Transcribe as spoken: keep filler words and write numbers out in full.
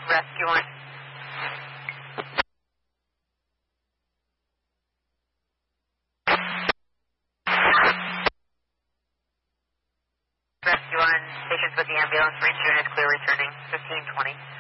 Rescue one. Rescue one, patients with the ambulance, reach unit clear returning, fifteen twenty.